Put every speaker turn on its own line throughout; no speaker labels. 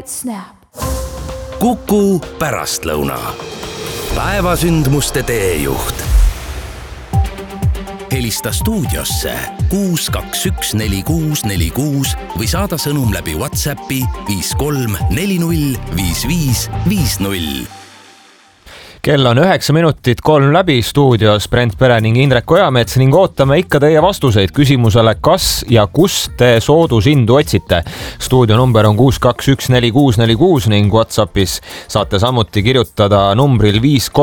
Snap.
Kuku pärastlõuna. Päevasündmuste teejuht. Helista stuudiosse 6214646 või saada sõnum läbi WhatsAppi 53405550.
Kell on 9 minutit 3 läbi, stuudios Brent Pere ning Indrek Ojamets ning ootame ikka teie vastuseid küsimusele, kas ja kus te soodusindu otsite. Stuudio number on 6214646 ning WhatsAppis saate samuti kirjutada numbril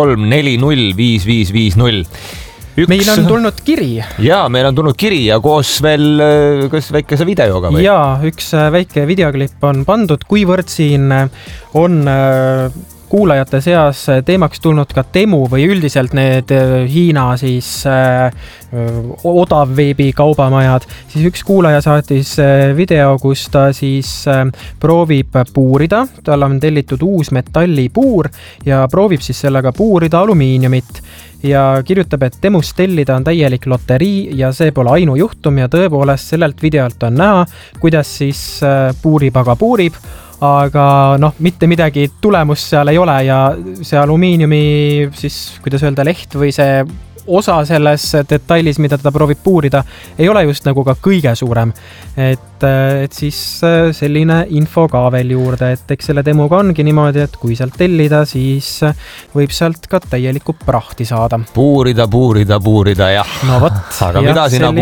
53405550.
Meil on tulnud kiri.
Jaa, meil on tulnud kiri ja koos veel kas väikese videoga või?
Jaa, üks väike videoklipp on pandud, kuivõrd siin on kuulajate seas teemaks tulnud ka Temu või üldiselt need Hiina siis odavveebi kaubamajad, siis üks kuulaja saatis video, kus ta siis proovib puurida, tal on tellitud uus metallipuur ja proovib siis sellega puurida alumiiniumit ja kirjutab, et Temust tellida on täielik loterii ja see pole ainujuhtum ja tõepoolest sellelt videolt on näha, kuidas siis puurib, aga mitte midagi tulemust seal ei ole ja see alumiiniumi siis, kuidas öelda, leht või see osa selles detailis, mida ta proovib puurida, ei ole just nagu ka kõige suurem. Et siis selline info ka veel juurde, et eks selle Temuga ongi niimoodi, et kui sealt tellida, siis võib sealt ka täielikku prahti saada.
Puurida, jah.
No võt.
Aga mida sinna